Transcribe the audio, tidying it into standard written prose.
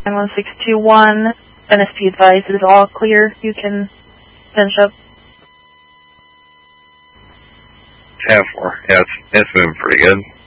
91621, NSP advised it is all clear. You can finish up. 10-4. Yeah, it's moving pretty good.